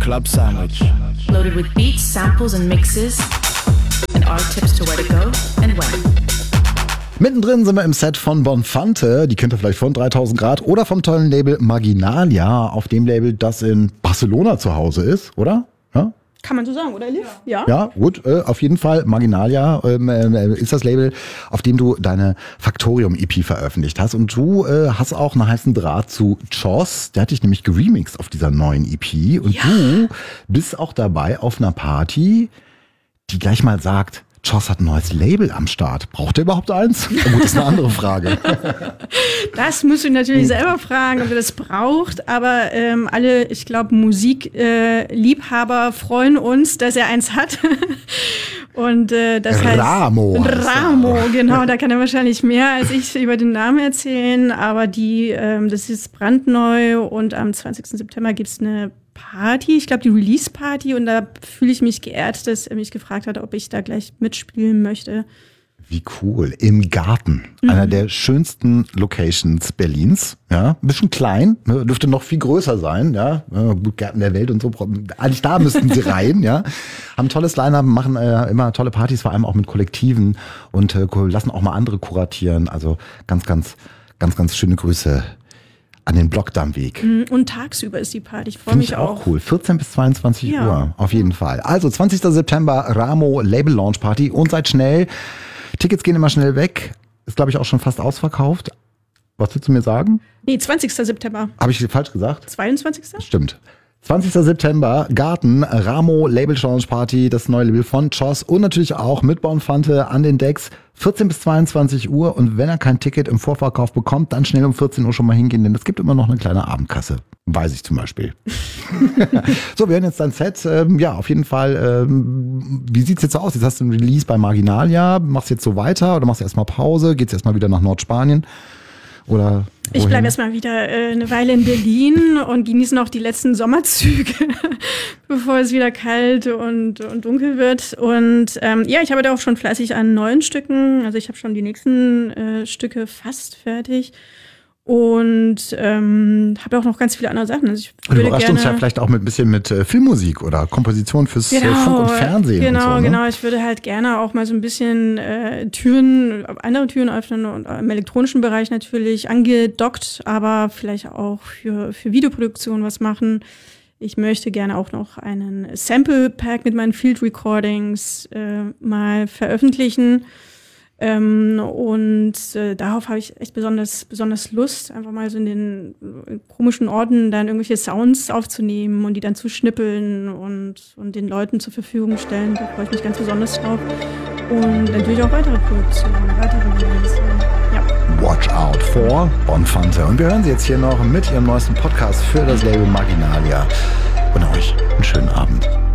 club sandwich. Loaded with beats, samples and mixes and our tips to where to go and when. Mittendrin sind wir im Set von Bonfante, die kennt ihr vielleicht von 3000 Grad oder vom tollen Label Marginalia, auf dem Label, das in Barcelona zu Hause ist, oder? Ja? Kann man so sagen, oder Liv? Ja. Ja, gut, auf jeden Fall. Marginalia ist das Label, auf dem du deine Factorium-EP veröffentlicht hast. Und du hast auch einen heißen Draht zu Choss. Der hat dich nämlich geremixed auf dieser neuen EP. Und du bist auch dabei auf einer Party, die gleich mal sagt, Choss hat ein neues Label am Start. Braucht er überhaupt eins? Na gut, das ist eine andere Frage. Das müsst ihr natürlich selber fragen, ob ihr das braucht. Aber alle, ich glaube, Musikliebhaber freuen uns, dass er eins hat. Und das heißt Ramo. Ramo, genau. Da kann er wahrscheinlich mehr als ich über den Namen erzählen. Aber das ist brandneu und am 20. September gibt es eine Party, ich glaube die Release-Party, und da fühle ich mich geehrt, dass er mich gefragt hat, ob ich da gleich mitspielen möchte. Wie cool. Im Garten. Einer der schönsten Locations Berlins. Ja, ein bisschen klein, ne, dürfte noch viel größer sein. Ja, gut, Gärten der Welt und so. Eigentlich da müssten sie rein. Ja, haben ein tolles Line-Up, machen immer tolle Partys, vor allem auch mit Kollektiven und lassen auch mal andere kuratieren. Also ganz, ganz, ganz, ganz schöne Grüße an den Blockdammweg. Und tagsüber ist die Party. Ich freue mich auch. Cool. 14 bis 22 Uhr. Auf jeden Fall. Also 20. September, Ramo Label Launch Party. Und seid schnell. Tickets gehen immer schnell weg. Ist, glaube ich, auch schon fast ausverkauft. Was willst du mir sagen? Nee, 20. September. Habe ich falsch gesagt? 22. Stimmt. 20. September, Garten, Ramo Label Launch Party, das neue Label von Choss und natürlich auch mit Bonfante an den Decks. 14 bis 22 Uhr, und wenn er kein Ticket im Vorverkauf bekommt, dann schnell um 14 Uhr schon mal hingehen, denn es gibt immer noch eine kleine Abendkasse. Weiß ich zum Beispiel. So, wir hören jetzt dein Set. Ja, auf jeden Fall. Wie sieht's jetzt aus? Jetzt hast du ein Release bei Marginalia. Machst du jetzt so weiter oder machst du erstmal Pause? Geht's erstmal wieder nach Nordspanien? Oder ich bleibe erstmal wieder eine Weile in Berlin und genieße noch die letzten Sommerzüge, bevor es wieder kalt und dunkel wird. Und ich arbeite auch schon fleißig an neuen Stücken. Also ich habe schon die nächsten Stücke fast fertig. Und habe auch noch ganz viele andere Sachen. Also du überrascht uns ja vielleicht auch mit ein bisschen mit Filmmusik oder Komposition fürs Funk und Fernsehen. Genau, und so, ne? Genau. Ich würde halt gerne auch mal so ein bisschen andere Türen öffnen und im elektronischen Bereich natürlich angedockt, aber vielleicht auch für Videoproduktion was machen. Ich möchte gerne auch noch einen Sample-Pack mit meinen Field Recordings mal veröffentlichen. Darauf habe ich echt besonders Lust, einfach mal so in den komischen Orten dann irgendwelche Sounds aufzunehmen und die dann zu schnippeln und den Leuten zur Verfügung stellen. Da freue ich mich ganz besonders drauf. Und natürlich auch weitere Produktionen, weitere Releases. Ja. Watch out for Bonfante. Und wir hören sie jetzt hier noch mit ihrem neuesten Podcast für das Label Marginalia. Und euch einen schönen Abend.